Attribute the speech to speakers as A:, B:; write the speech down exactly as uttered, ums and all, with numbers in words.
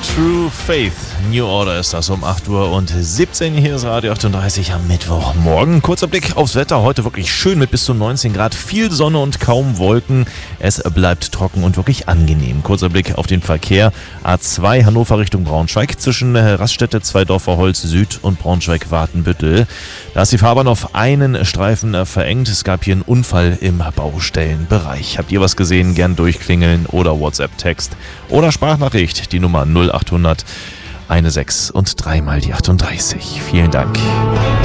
A: True Faith. New Order ist das um acht Uhr und siebzehn. Hier ist Radio achtunddreißig am Mittwochmorgen. Kurzer Blick aufs Wetter. Heute wirklich schön mit bis zu neunzehn Grad. Viel Sonne und kaum Wolken. Es bleibt trocken und wirklich angenehm. Kurzer Blick auf den Verkehr. A zwei Hannover Richtung Braunschweig zwischen Raststätte, Zweidorfer Holz Süd und Braunschweig-Wartenbüttel. Da ist die Fahrbahn auf einen Streifen verengt. Es gab hier einen Unfall im Baustellenbereich. Habt ihr was gesehen? Gern durchklingeln oder WhatsApp-Text oder Sprachnachricht. Die Nummer null achthundert sechzehn und drei mal die achtunddreißig. Vielen Dank.